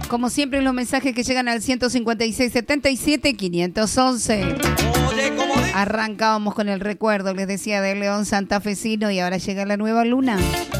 Como siempre, los mensajes que llegan al 156 77 511. Arrancábamos con el recuerdo, les decía, de León santafesino, y ahora llega la nueva luna.